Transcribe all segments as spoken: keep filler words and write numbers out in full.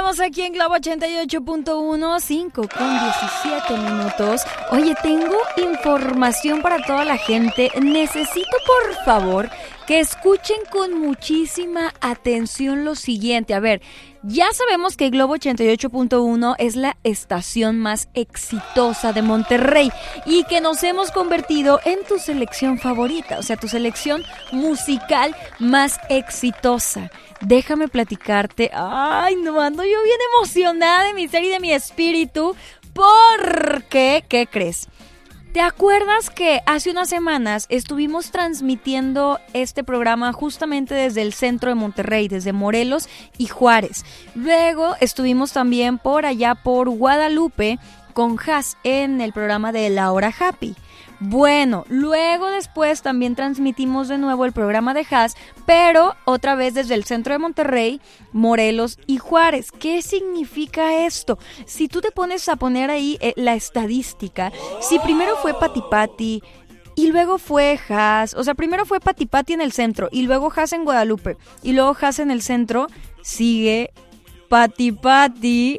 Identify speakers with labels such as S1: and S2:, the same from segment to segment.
S1: Continuamos aquí en Globo ochenta y ocho punto uno, cinco con diecisiete minutos. Oye, tengo información para toda la gente. Necesito, por favor, que escuchen con muchísima atención lo siguiente. A ver, ya sabemos que Globo ochenta y ocho punto uno es la estación más exitosa de Monterrey y que nos hemos convertido en tu selección favorita, o sea, tu selección musical más exitosa. Déjame platicarte. Ay, no, ando yo bien emocionada de mi ser y de mi espíritu. Porque, ¿qué crees? ¿Te acuerdas que hace unas semanas estuvimos transmitiendo este programa justamente desde el centro de Monterrey, desde Morelos y Juárez? Luego estuvimos también por allá por Guadalupe con Haas en el programa de La Hora Happy. Bueno, luego después también transmitimos de nuevo el programa de Haas, pero otra vez desde el centro de Monterrey, Morelos y Juárez. ¿Qué significa esto? Si tú te pones a poner ahí eh, la estadística, si primero fue Pati Pati y luego fue Haas, o sea, primero fue Pati Pati en el centro y luego Haas en Guadalupe y luego Haas en el centro, sigue Pati Pati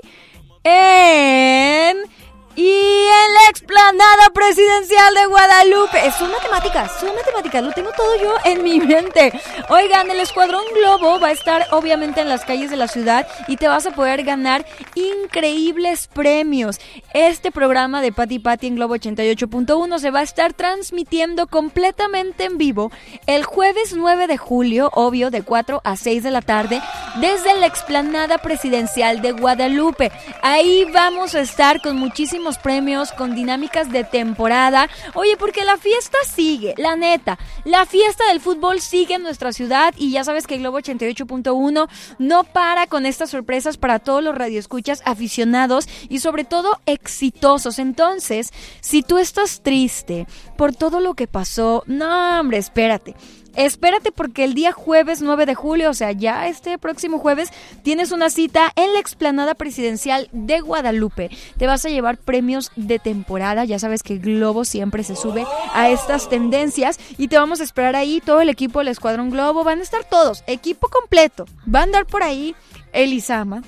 S1: en... y en la explanada presidencial de Guadalupe. Son matemáticas, son matemáticas, lo tengo todo yo en mi mente. Oigan, el Escuadrón Globo va a estar obviamente en las calles de la ciudad y te vas a poder ganar increíbles premios. Este programa de Pati Pati en Globo ochenta y ocho punto uno se va a estar transmitiendo completamente en vivo el jueves nueve de julio, obvio, de cuatro a seis de la tarde, desde la explanada presidencial de Guadalupe. Ahí vamos a estar con muchísimos premios, con dinámicas de temporada. Oye, porque la fiesta sigue, la neta, la fiesta del fútbol sigue en nuestra ciudad y ya sabes que Globo ochenta y ocho punto uno no para con estas sorpresas para todos los radioescuchas aficionados y sobre todo exitosos. Entonces, si tú estás triste por todo lo que pasó, no, hombre, espérate. Espérate porque el día jueves nueve de julio, o sea, ya este próximo jueves, tienes una cita en la explanada presidencial de Guadalupe. Te vas a llevar premios de temporada, ya sabes que Globo siempre se sube a estas tendencias y te vamos a esperar ahí, todo el equipo del Escuadrón Globo, van a estar todos, equipo completo. Va a andar por ahí Elisama,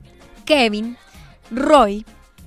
S1: Kevin, Roy,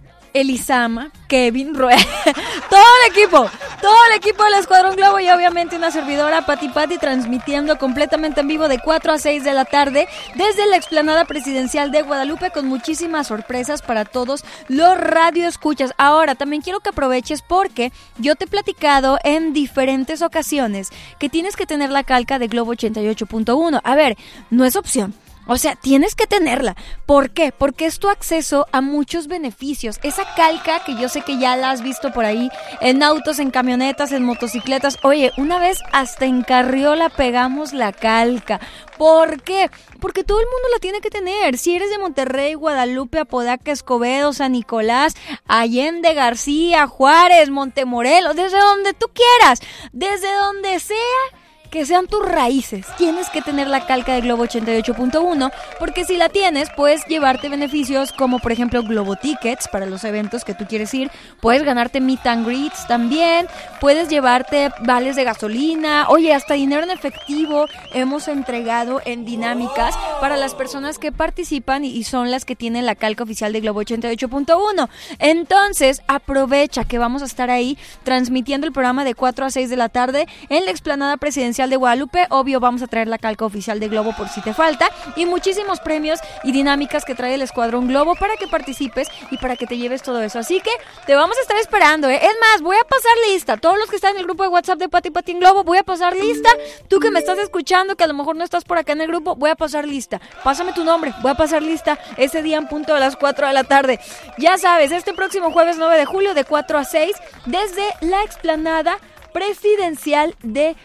S1: Elisama, Kevin, Roy, todo el equipo, todo el equipo del Escuadrón Globo y obviamente una servidora, Pati Pati, transmitiendo completamente en vivo de cuatro a seis de la tarde desde la explanada presidencial de Guadalupe con muchísimas sorpresas para todos los radioescuchas. Ahora, también quiero que aproveches porque yo te he platicado en diferentes ocasiones que tienes que tener la calca de Globo ochenta y ocho punto uno. A ver, no es opción. O sea, tienes que tenerla. ¿Por qué? Porque es tu acceso a muchos beneficios. Esa calca que yo sé que ya la has visto por ahí en autos, en camionetas, en motocicletas. Oye, una vez hasta en Carriola pegamos la calca. ¿Por qué? Porque todo el mundo la tiene que tener. Si eres de Monterrey, Guadalupe, Apodaca, Escobedo, San Nicolás, Allende, García, Juárez, Montemorelos, desde donde tú quieras, desde donde sea que sean tus raíces, tienes que tener la calca de Globo ochenta y ocho punto uno, porque si la tienes, puedes llevarte beneficios como por ejemplo Globo Tickets para los eventos que tú quieres ir, puedes ganarte meet and greets también, puedes llevarte vales de gasolina, oye, hasta dinero en efectivo hemos entregado en dinámicas para las personas que participan y son las que tienen la calca oficial de Globo ochenta y ocho punto uno. Entonces, aprovecha que vamos a estar ahí transmitiendo el programa de cuatro a seis de la tarde en la explanada presidencial de Guadalupe. Obvio, vamos a traer la calca oficial de Globo por si te falta y muchísimos premios y dinámicas que trae el Escuadrón Globo para que participes y para que te lleves todo eso. Así que te vamos a estar esperando, ¿eh? Es más, voy a pasar lista. Todos los que están en el grupo de WhatsApp de Pati Pati en Globo, voy a pasar lista. Tú que me estás escuchando, que a lo mejor no estás por acá en el grupo, voy a pasar lista. Pásame tu nombre, voy a pasar lista ese día en punto a las cuatro de la tarde. Ya sabes, este próximo jueves nueve de julio de cuatro a seis desde la explanada presidencial de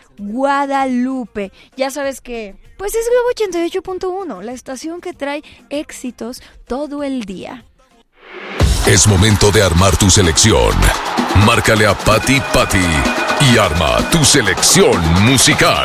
S1: Guadalupe. Ya sabes que, pues es Globo ochenta y ocho punto uno, la estación que trae éxitos todo el día.
S2: Es momento de armar tu selección. Márcale a Pati Pati y arma tu selección musical.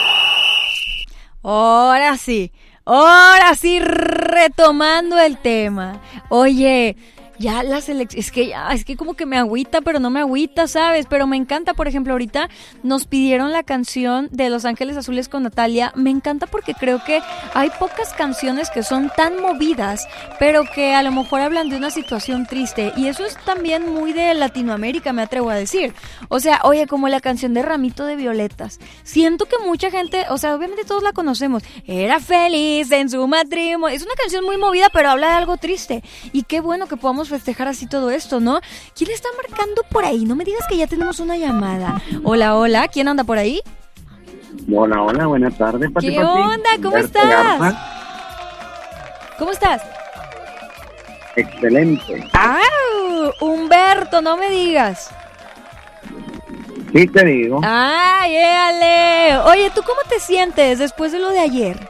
S1: Ahora sí, ahora sí, retomando el tema. Oye, Ya la selección, es que ya, es que como que me agüita, pero no me agüita, ¿sabes? Pero me encanta, por ejemplo, ahorita nos pidieron la canción de Los Ángeles Azules con Natalia. Me encanta porque creo que hay pocas canciones que son tan movidas, pero que a lo mejor hablan de una situación triste. Y eso es también muy de Latinoamérica, me atrevo a decir. O sea, oye, como la canción de Ramito de Violetas. Siento que mucha gente, o sea, obviamente todos la conocemos. Era feliz en su matrimonio. Es una canción muy movida, pero habla de algo triste. Y qué bueno que podamos festejar así todo esto, ¿no? ¿Quién está marcando por ahí? No me digas que ya tenemos una llamada. Hola, hola, ¿quién anda por ahí?
S3: Hola, hola, buenas tardes, Pati.
S1: ¿Qué
S3: Pati.
S1: onda? ¿Cómo
S3: Humberto
S1: estás?
S3: Garza.
S1: ¿Cómo estás?
S3: Excelente.
S1: ¡Ah! Humberto, no me digas.
S3: Sí, te digo.
S1: ¡Ay, éale! Oye, ¿tú cómo te sientes después de lo de ayer?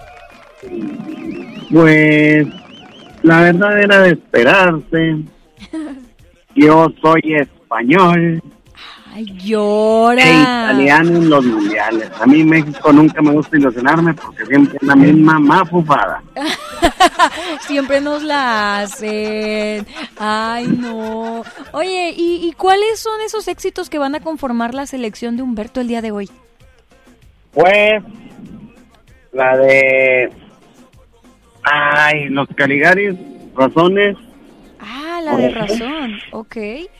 S3: Pues, la verdad era de esperarse. Yo soy español.
S1: ¡Ay, llora!
S3: E italiano en los mundiales. A mí México nunca me gusta ilusionarme porque siempre es la misma mafufada.
S1: Siempre nos la hacen. Ay, no. Oye, ¿y, ¿y cuáles son esos éxitos que van a conformar la selección de Humberto el día de hoy?
S3: Pues, la de... Ay, los Caligaris, Razones.
S1: Ah, la de Razón, ok.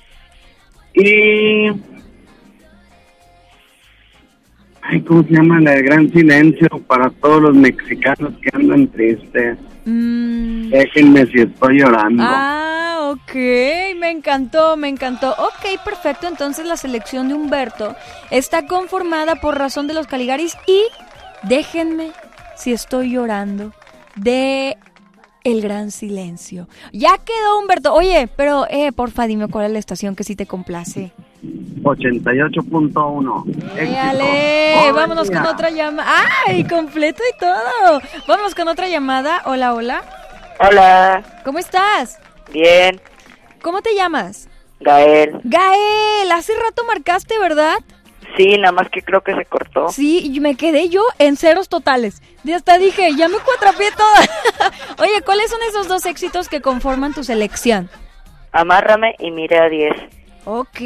S3: Y... Ay, ¿cómo se llama? La de Gran Silencio para todos los mexicanos que andan tristes.
S1: Mm.
S3: Déjenme si estoy llorando.
S1: Ah, ok, me encantó, me encantó. Ok, perfecto, entonces la selección de Humberto está conformada por Razón de los Caligaris y Déjenme si estoy llorando de El Gran Silencio. Ya quedó, Humberto. Oye, pero, eh, porfa, dime cuál es la estación que sí te complace.
S3: ochenta y ocho punto uno.
S1: ¡Éale! Vámonos con otra llamada. ¡Ay, completo y todo! Vámonos con otra llamada. Hola, hola.
S4: Hola.
S1: ¿Cómo estás?
S4: Bien.
S1: ¿Cómo te llamas?
S4: Gael.
S1: Gael, hace rato marcaste, ¿verdad?
S4: Sí, nada más que creo que se cortó.
S1: Sí, y me quedé yo en ceros totales. Y hasta dije, ya me cuatrapié toda. Oye, ¿cuáles son esos dos éxitos que conforman tu selección?
S4: Amárrame y mire a diez.
S1: Ok,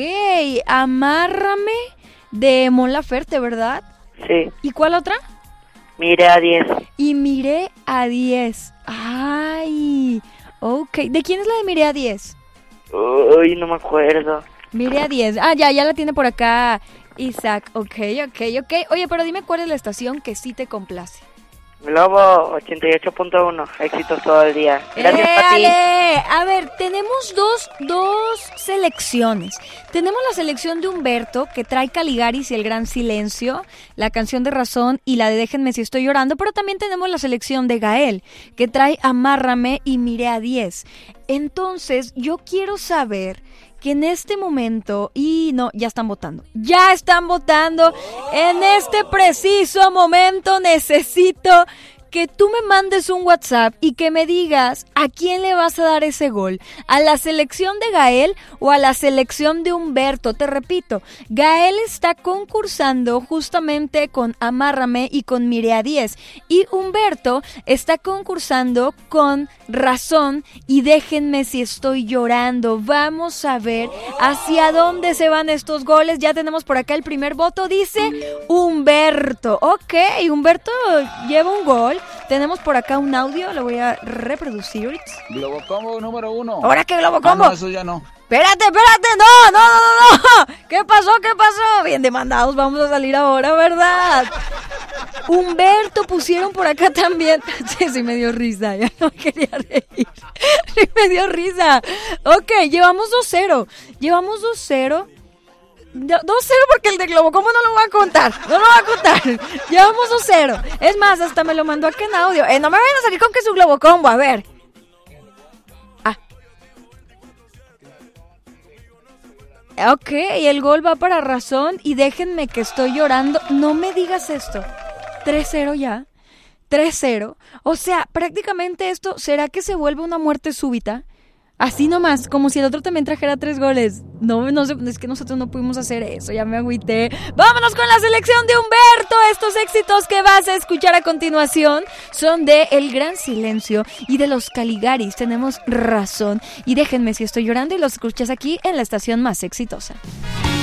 S1: Amárrame de Mon Laferte, ¿verdad?
S4: Sí.
S1: ¿Y cuál otra?
S4: Mire a diez.
S1: Y Miré a diez. Ay, ok. ¿De quién es la de Miré a diez?
S4: Uy, no me acuerdo.
S1: Miré a diez. Ah, ya, ya la tiene por acá Isaac. Ok, ok, ok. Oye, pero dime cuál es la estación que sí te complace.
S4: Globo ochenta y ocho punto uno, éxitos todo el día. Gracias,
S1: ¡Eh,
S4: Pati.
S1: Ale! A ver, tenemos dos, dos selecciones. Tenemos la selección de Humberto, que trae Caligaris y El Gran Silencio, la canción de Razón y la de Déjenme si estoy llorando, pero también tenemos la selección de Gael, que trae Amárrame y Miré a diez. Entonces, yo quiero saber que en este momento, y no, ya están votando, ya están votando, en este preciso momento necesito que tú me mandes un WhatsApp y que me digas a quién le vas a dar ese gol, a la selección de Gael o a la selección de Humberto. Te repito, Gael está concursando justamente con Amárrame y con Miré a diez, y Humberto está concursando con Razón y Déjenme si estoy llorando. Vamos a ver hacia dónde se van estos goles. Ya tenemos por acá el primer voto, dice Humberto. Ok, Humberto lleva un gol. Tenemos por acá un audio, lo voy a reproducir.
S5: Globocombo número uno.
S1: ¿Ahora qué Globocombo?
S5: Ah, no, eso ya no.
S1: Espérate, espérate, no, no, no, no, no. ¿Qué pasó? ¿Qué pasó? Bien demandados, vamos a salir ahora, ¿verdad? Humberto pusieron por acá también. Sí, sí me dio risa, ya no quería reír. Sí me dio risa. Ok, llevamos dos cero. Llevamos dos cero. dos cero porque el de Globocombo no lo voy a contar. No lo voy a contar. Llevamos dos cero. Es más, hasta me lo mandó aquí en audio. Eh, no me vayan a salir con que es un Globocombo, a ver. Ah. Ok, el gol va para Razón y Déjenme que estoy llorando. No me digas esto. tres cero ya. tres cero. O sea, prácticamente esto, ¿será que se vuelve una muerte súbita? Así nomás, como si el otro también trajera tres goles. No, no sé, es que nosotros no pudimos hacer eso, ya me agüité. Vámonos con la selección de Humberto. Estos éxitos que vas a escuchar a continuación son de El Gran Silencio y de los Caligaris. Tenemos razón. Y déjenme si estoy llorando y los escuchas aquí en la estación más exitosa.